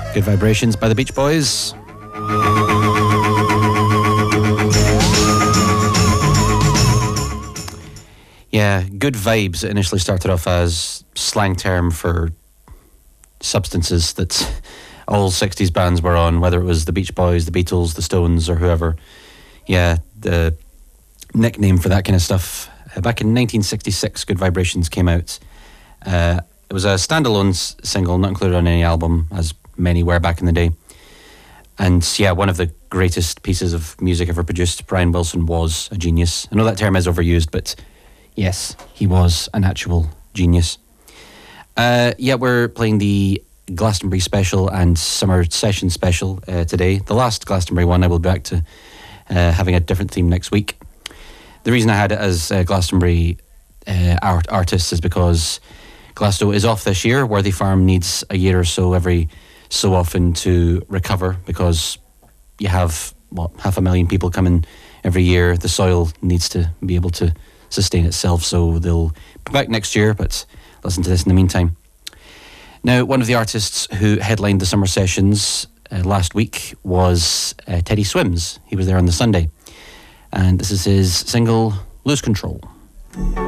Good Vibrations by the Beach Boys. Yeah, Good Vibes initially started off as slang term for substances that all 60s bands were on, whether it was the Beach Boys, the Beatles, the Stones, or whoever. Yeah, the nickname for that kind of stuff. Back in 1966, Good Vibrations came out. It was a standalone single, not included on any album, as many were back in the day. And yeah, one of the greatest pieces of music ever produced. Brian Wilson was a genius. I know that term is overused, but yes, he was an actual genius. Yeah, we're playing the Glastonbury special and Summer Session special today. The last Glastonbury one. I will be back to having a different theme next week. The reason I had it as Glastonbury artists is because Glasgow is off this year. Worthy Farm needs a year or so every so often to recover, because you have 500,000 people coming every year. The soil needs to be able to sustain itself, so they'll be back next year, but listen to this in the meantime. Now, one of the artists who headlined the summer sessions last week was Teddy Swims. He was there on the Sunday, and this is his single Lose Control.